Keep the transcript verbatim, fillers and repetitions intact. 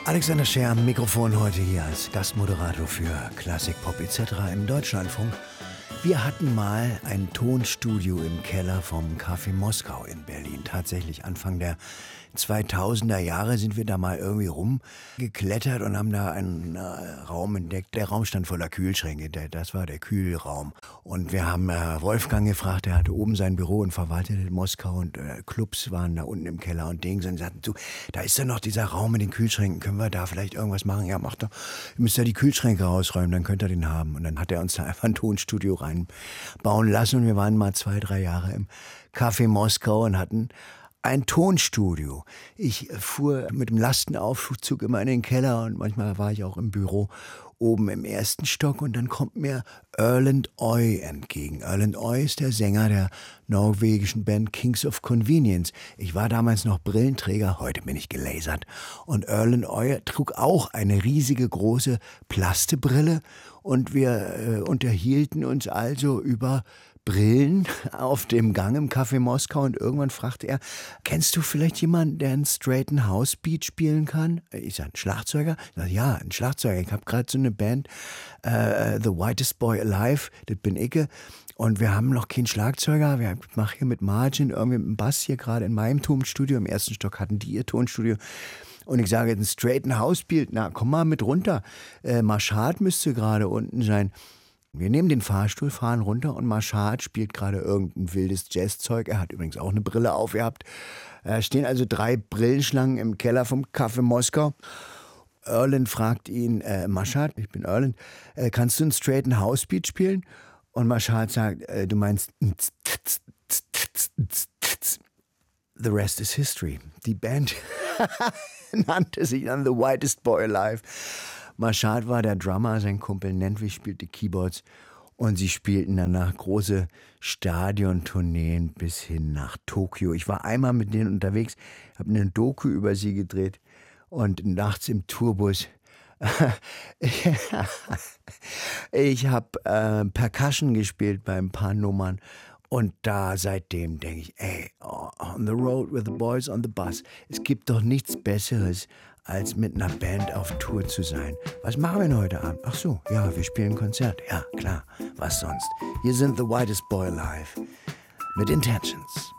Alexander Scher am Mikrofon heute hier als Gastmoderator für Klassik, Pop et cetera im Deutschlandfunk. Wir hatten mal ein Tonstudio im Keller vom Café Moskau in Berlin. Tatsächlich Anfang der zweitausender Jahre sind wir da mal irgendwie rumgeklettert und haben da einen äh, Raum entdeckt. Der Raum stand voller Kühlschränke, der, das war der Kühlraum. Und wir haben äh, Wolfgang gefragt, der hatte oben sein Büro und verwaltete Moskau und äh, Clubs waren da unten im Keller und Dings. Und sagten, du, da ist ja noch dieser Raum mit den Kühlschränken, können wir da vielleicht irgendwas machen? Ja, macht doch, ihr müsst ja die Kühlschränke rausräumen, dann könnt ihr den haben. Und dann hat er uns da einfach ein Tonstudio reinbauen lassen und wir waren mal zwei, drei Jahre im Café Moskau und hatten ein Tonstudio. Ich fuhr mit dem Lastenaufzug immer in den Keller und manchmal war ich auch im Büro oben im ersten Stock und dann kommt mir Erlend Øye entgegen. Erlend Øye ist der Sänger der norwegischen Band Kings of Convenience. Ich war damals noch Brillenträger, heute bin ich gelasert. Und Erlend Øye trug auch eine riesige große Plastebrille und wir äh, unterhielten uns also über Brillen auf dem Gang im Café Moskau und irgendwann fragte er, kennst du vielleicht jemanden, der einen straighten House Beat spielen kann? Ich sage, ein Schlagzeuger? Ich sage, ja, ein Schlagzeuger. Ich habe gerade so eine Band, uh, The Whitest Boy Alive, das bin ich. Und wir haben noch keinen Schlagzeuger. Ich mache hier mit Margin irgendwie mit dem Bass hier gerade in meinem Tonstudio. Im ersten Stock hatten die ihr Tonstudio. Und ich sage, ein straighten House Beat, na komm mal mit runter. Äh, Marschad müsste gerade unten sein. Wir nehmen den Fahrstuhl, fahren runter und Marschad spielt gerade irgendein wildes Jazzzeug. Er hat übrigens auch eine Brille aufgehabt. Da stehen also drei Brillenschlangen im Keller vom Café Moskau. Erlend fragt ihn, äh, Marschad, ich bin Erlend, äh, kannst du einen straighten House Beat spielen? Und Marschad sagt, äh, du meinst The rest is history. Die Band nannte sich dann The Whitest Boy Alive. Marschad war der Drummer, sein Kumpel Nentwich spielte Keyboards und sie spielten danach große Stadiontourneen bis hin nach Tokio. Ich war einmal mit denen unterwegs, habe eine Doku über sie gedreht und nachts im Tourbus ich habe äh, Percussion gespielt bei ein paar Nummern. Und da seitdem denke ich, ey, on the road with the boys on the bus. Es gibt doch nichts Besseres, als mit einer Band auf Tour zu sein. Was machen wir denn heute Abend? Ach so, ja, wir spielen ein Konzert. Ja, klar, was sonst? Hier sind The Whitest Boy Alive mit Intentions.